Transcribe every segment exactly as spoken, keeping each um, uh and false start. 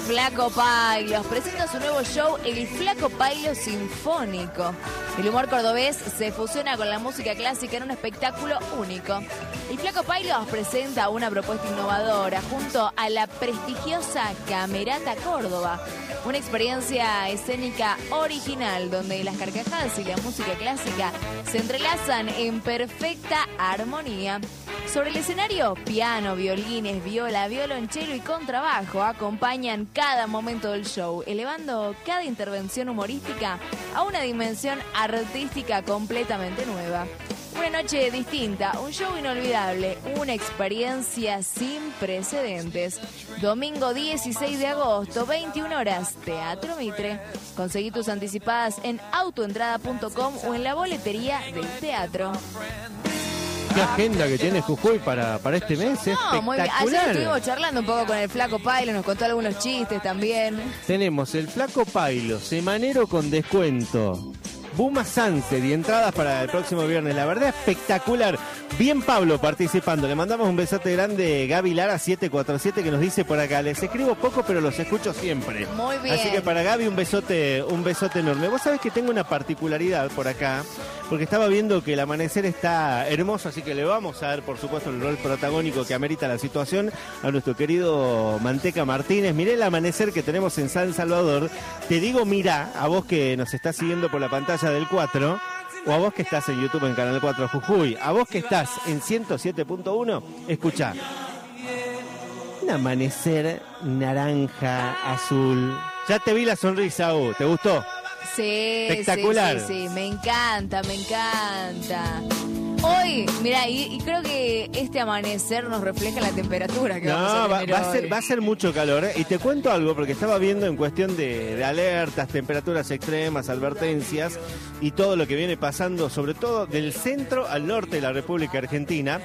Flaco Pailos presenta su nuevo show, El Flaco Pailo Sinfónico. El humor cordobés se fusiona con la música clásica en un espectáculo único. El Flaco Pailos presenta una propuesta innovadora junto a la prestigiosa Camerata Córdoba. Una experiencia escénica original donde las carcajadas y la música clásica se entrelazan en perfecta armonía. Sobre el escenario, piano, violines, viola, violonchelo y contrabajo acompañan cada momento del show, elevando cada intervención humorística a una dimensión artística completamente nueva. Una noche distinta, un show inolvidable, una experiencia sin precedentes. Domingo dieciséis de agosto, veintiuna horas, Teatro Mitre. Conseguí tus anticipadas en autoentrada punto com o en la boletería del teatro. ¿Qué agenda que tiene Jujuy para, para este mes? No, muy bien. Ayer estuvimos charlando un poco con el Flaco Pailo, nos contó algunos chistes también. Tenemos el Flaco Pailo, semanero con descuento. Buma Sunset y entradas para el próximo viernes. La verdad, espectacular. Bien Pablo participando. Le mandamos un besote grande. Gaby Lara siete cuatro siete que nos dice por acá: les escribo poco pero los escucho siempre. Muy bien. Así que para Gaby un besote, un besote enorme. Vos sabés que tengo una particularidad por acá, porque estaba viendo que el amanecer está hermoso, así que le vamos a dar, por supuesto, el rol protagónico que amerita la situación a nuestro querido Manteca Martínez. Miré el amanecer que tenemos en San Salvador. Te digo, mirá, a vos que nos estás siguiendo por la pantalla del cuatro, o a vos que estás en YouTube en Canal cuatro Jujuy, a vos que estás en ciento siete punto uno, escuchá. Un amanecer naranja, azul. Ya te vi la sonrisa, U. ¿Te gustó? Sí, espectacular. Sí, sí, sí, me encanta, me encanta. Hoy, mira, y, y creo que este amanecer nos refleja la temperatura que no, vamos a va, tener va a ser, hoy. va a ser mucho calor, ¿eh? Y te cuento algo, porque estaba viendo en cuestión de, de alertas, temperaturas extremas, advertencias y todo lo que viene pasando, sobre todo del centro al norte de la República Argentina.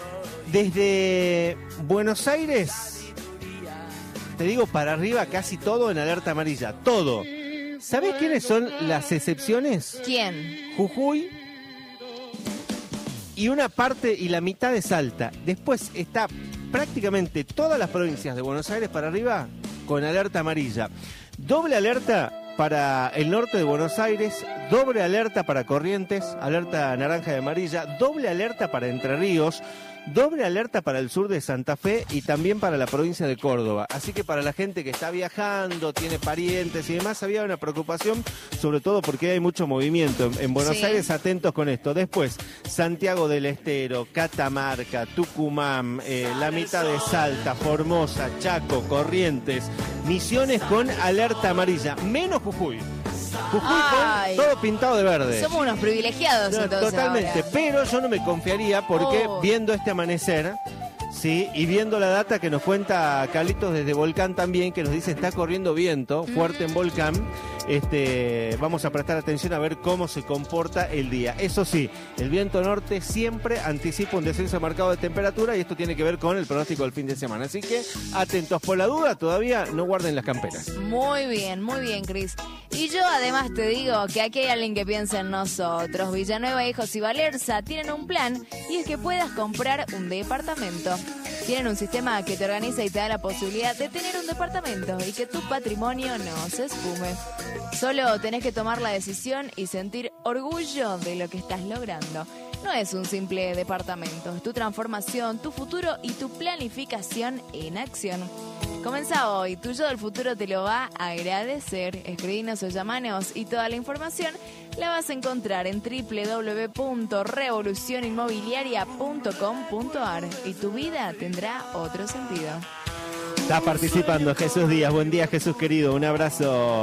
Desde Buenos Aires, te digo, para arriba casi todo en alerta amarilla, todo. ¿Sabés quiénes son las excepciones? ¿Quién? Jujuy y una parte y la mitad de Salta. Después está prácticamente todas las provincias de Buenos Aires para arriba con alerta amarilla. Doble alerta para el norte de Buenos Aires, doble alerta para Corrientes, alerta naranja y amarilla, doble alerta para Entre Ríos, doble alerta para el sur de Santa Fe y también para la provincia de Córdoba. Así que para la gente que está viajando, tiene parientes y demás, había una preocupación, sobre todo porque hay mucho movimiento en, en Buenos sí. Aires, atentos con esto. Después, Santiago del Estero, Catamarca, Tucumán, eh, la mitad de Salta, Formosa, Chaco, Corrientes, Misiones con alerta amarilla, menos Jujuy. Jujuy con todo pintado de verde. Somos unos privilegiados no, entonces totalmente, ahora. Pero yo no me confiaría porque oh. viendo este amanecer, sí, y viendo la data que nos cuenta Carlitos desde Volcán también, que nos dice está corriendo viento fuerte mm. en Volcán, este, vamos a prestar atención a ver cómo se comporta el día. Eso sí, el viento norte siempre anticipa un descenso marcado de temperatura y esto tiene que ver con el pronóstico del fin de semana. Así que atentos, por la duda, todavía no guarden las camperas. Muy bien, muy bien, Cris. Y yo además te digo que aquí hay alguien que piensa en nosotros. Villanueva, Hijos y Valerza tienen un plan y es que puedas comprar un departamento. Tienen un sistema que te organiza y te da la posibilidad de tener un departamento y que tu patrimonio no se esfume. Solo tenés que tomar la decisión y sentir orgullo de lo que estás logrando. No es un simple departamento, es tu transformación, tu futuro y tu planificación en acción. Comenzá hoy, tu yo del futuro te lo va a agradecer. Escribinos o llamanos y toda la información la vas a encontrar en doble u doble u doble u punto revolución inmobiliaria punto com punto a r y tu vida tendrá otro sentido. Está participando Jesús Díaz. Buen día, Jesús querido. Un abrazo.